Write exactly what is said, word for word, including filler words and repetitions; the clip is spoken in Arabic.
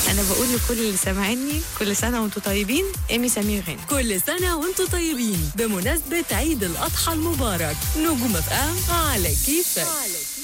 انا بقول لكل اللي سامعيني كل سنه وانتم طيبين. ايمي سمير غانم. كل سنة وانتم طيبين بمناسبة عيد الأضحى المبارك. نجوم اف ام على كيفك.